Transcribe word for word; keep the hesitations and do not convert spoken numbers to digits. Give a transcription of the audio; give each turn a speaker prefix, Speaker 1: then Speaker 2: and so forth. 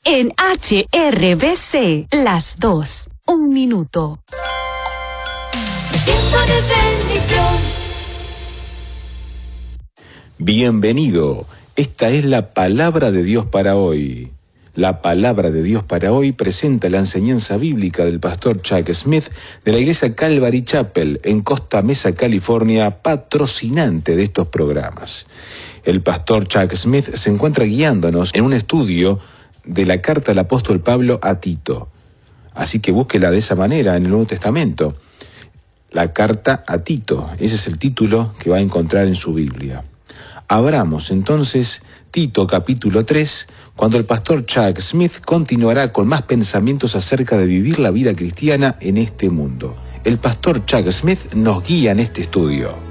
Speaker 1: En H R B C, las dos, un minuto.
Speaker 2: Tiempo de bendición.
Speaker 3: Bienvenido. Esta es la palabra de Dios para hoy. La palabra de Dios para hoy presenta la enseñanza bíblica del pastor Chuck Smith de la iglesia Calvary Chapel en Costa Mesa, California, patrocinante de estos programas. El pastor Chuck Smith se encuentra guiándonos en un estudio de la carta del apóstol Pablo a Tito. Así que búsquela de esa manera en el Nuevo Testamento. La carta a Tito, ese es el título que va a encontrar en su Biblia. Abramos entonces Tito capítulo tres, cuando el pastor Chuck Smith continuará con más pensamientos acerca de vivir la vida cristiana en este mundo. El pastor Chuck Smith nos guía en este estudio.